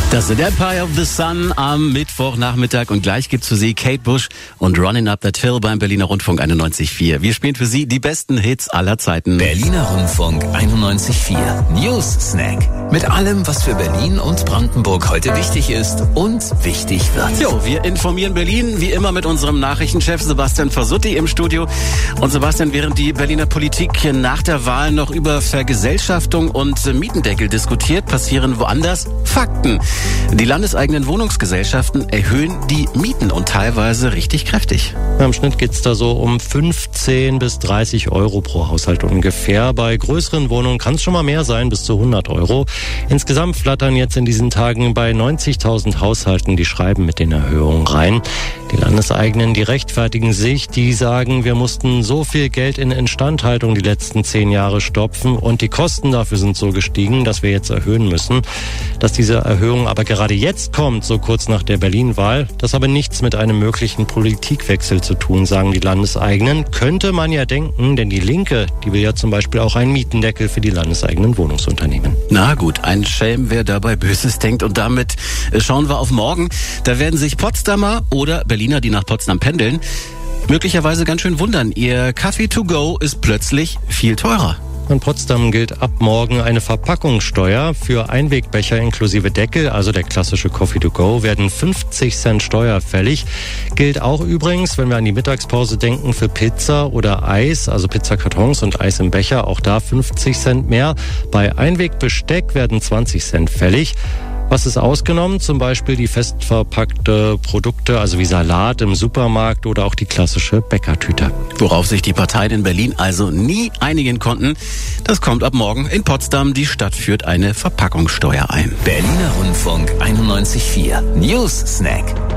Das ist Empire of the Sun am Mittwochnachmittag und gleich gibt's für Sie Kate Bush und Running Up That Hill beim Berliner Rundfunk 91.4. Wir spielen für Sie die besten Hits aller Zeiten. Berliner Rundfunk 91.4 News Snack. Mit allem, was für Berlin und Brandenburg heute wichtig ist und wichtig wird. Jo, wir informieren Berlin wie immer mit unserem Nachrichtenchef Sebastian Fasutti im Studio. Und Sebastian, während die Berliner Politik nach der Wahl noch über Vergesellschaftung und Mietendeckel diskutiert, passieren woanders Fakten. Die landeseigenen Wohnungsgesellschaften erhöhen die Mieten und teilweise richtig kräftig. Im Schnitt geht's da so um 15 bis 30 Euro pro Haushalt ungefähr. Bei größeren Wohnungen kann es schon mal mehr sein, bis zu 100 Euro. Insgesamt flattern jetzt in diesen Tagen bei 90.000 Haushalten die Schreiben mit den Erhöhungen rein. Die Landeseigenen, die rechtfertigen sich, die sagen, wir mussten so viel Geld in Instandhaltung die letzten 10 Jahre stopfen und die Kosten dafür sind so gestiegen, dass wir jetzt erhöhen müssen. Dass diese Erhöhung aber gerade jetzt kommt, so kurz nach der Berlin-Wahl, das habe nichts mit einem möglichen Politikwechsel zu tun, sagen die Landeseigenen. Könnte man ja denken, denn die Linke, die will ja zum Beispiel auch einen Mietendeckel für die landeseigenen Wohnungsunternehmen. Na gut, ein Schelm, wer dabei Böses denkt. Und damit schauen wir auf morgen. Da werden sich Potsdamer oder Berliner, die nach Potsdam pendeln, möglicherweise ganz schön wundern. Ihr Kaffee to go ist plötzlich viel teurer. In Potsdam gilt ab morgen eine Verpackungssteuer. Für Einwegbecher inklusive Deckel, also der klassische Coffee to go, werden 50 Cent Steuer fällig. Gilt auch übrigens, wenn wir an die Mittagspause denken, für Pizza oder Eis, also Pizzakartons und Eis im Becher, auch da 50 Cent mehr. Bei Einwegbesteck werden 20 Cent fällig. Was ist ausgenommen? Zum Beispiel die festverpackte Produkte, also wie Salat im Supermarkt oder auch die klassische Bäckertüte. Worauf sich die Parteien in Berlin also nie einigen konnten, das kommt ab morgen in Potsdam. Die Stadt führt eine Verpackungssteuer ein. Berliner Rundfunk 91.4 News Snack.